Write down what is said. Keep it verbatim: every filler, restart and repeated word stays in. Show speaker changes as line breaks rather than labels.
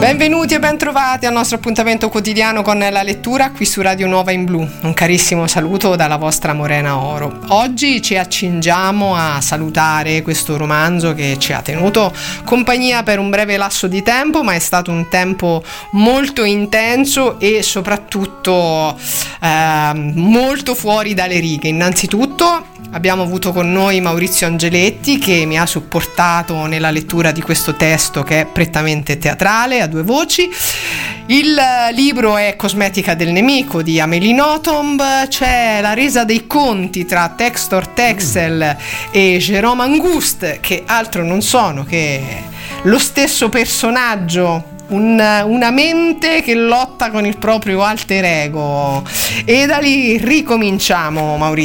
Benvenuti e bentrovati al nostro appuntamento quotidiano con la lettura qui su Radio Nuova in Blu. Un carissimo saluto dalla vostra Morena Oro. Oggi ci accingiamo a salutare questo romanzo che ci ha tenuto compagnia per un breve lasso di tempo, ma è stato un tempo molto intenso e soprattutto eh, molto fuori dalle righe. Innanzitutto abbiamo avuto con noi Maurizio Angeletti, che mi ha supportato nella lettura di questo testo che è prettamente teatrale a due voci. Il libro è Cosmetica del nemico di Amélie Nothomb. C'è la resa dei conti tra Textor Texel e Jérôme Angoust, che altro non sono che lo stesso personaggio, Un, una mente che lotta con il proprio alter ego. E da lì ricominciamo, Maurizio.